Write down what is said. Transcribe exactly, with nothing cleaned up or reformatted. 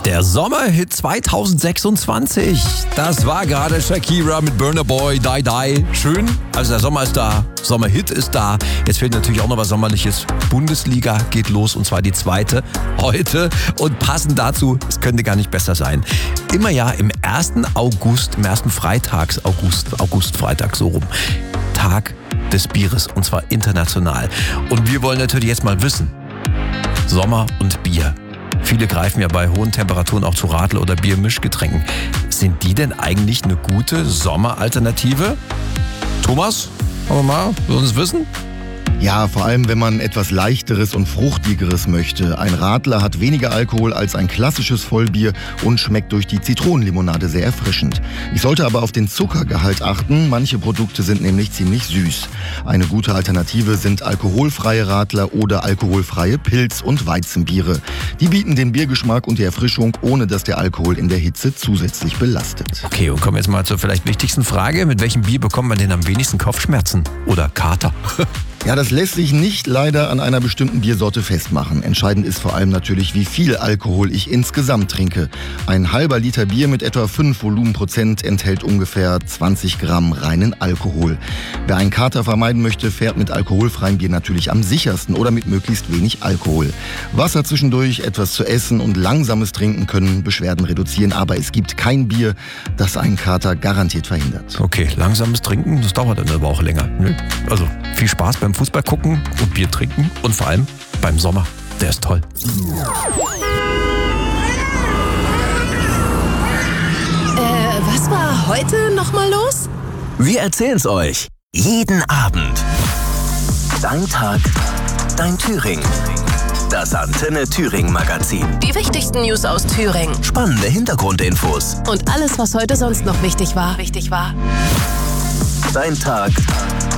Der Sommerhit zwanzig sechsundzwanzig. Das war gerade Shakira mit Burna Boy, Die Die. Schön, also der Sommer ist da, Sommerhit ist da. Jetzt fehlt natürlich auch noch was Sommerliches. Bundesliga geht los und zwar die zweite heute. Und passend dazu, es könnte gar nicht besser sein. Immer ja im ersten August, im ersten Freitags, August, August-Freitag so rum. Tag des Bieres und zwar international. Und wir wollen natürlich jetzt mal wissen, Sommer und Bier. Viele greifen ja bei hohen Temperaturen auch zu Radler oder Biermischgetränken. Sind die denn eigentlich eine gute Sommeralternative? Thomas, wollen wir mal, willst du uns wissen? Ja, vor allem, wenn man etwas Leichteres und Fruchtigeres möchte. Ein Radler hat weniger Alkohol als ein klassisches Vollbier und schmeckt durch die Zitronenlimonade sehr erfrischend. Ich sollte aber auf den Zuckergehalt achten. Manche Produkte sind nämlich ziemlich süß. Eine gute Alternative sind alkoholfreie Radler oder alkoholfreie Pilz- und Weizenbiere. Die bieten den Biergeschmack und die Erfrischung, ohne dass der Alkohol in der Hitze zusätzlich belastet. Okay, und kommen wir jetzt mal zur vielleicht wichtigsten Frage. Mit welchem Bier bekommt man denn am wenigsten Kopfschmerzen oder Kater? Ja, das lässt sich nicht leider an einer bestimmten Biersorte festmachen. Entscheidend ist vor allem natürlich, wie viel Alkohol ich insgesamt trinke. Ein halber Liter Bier mit etwa fünf Volumenprozent enthält ungefähr zwanzig Gramm reinen Alkohol. Wer einen Kater vermeiden möchte, fährt mit alkoholfreiem Bier natürlich am sichersten oder mit möglichst wenig Alkohol. Wasser zwischendurch, etwas zu essen und langsames Trinken können Beschwerden reduzieren, aber es gibt kein Bier, das einen Kater garantiert verhindert. Okay, langsames Trinken, das dauert dann aber auch länger. Also viel Spaß beim Fußball gucken und Bier trinken und vor allem beim Sommer. Der ist toll. Äh, was war heute nochmal los? Wir erzählen's euch. Jeden Abend. Dein Tag, dein Thüringen. Das Antenne Thüringen Magazin. Die wichtigsten News aus Thüringen. Spannende Hintergrundinfos. Und alles, was heute sonst noch wichtig war. Wichtig war. Dein Tag,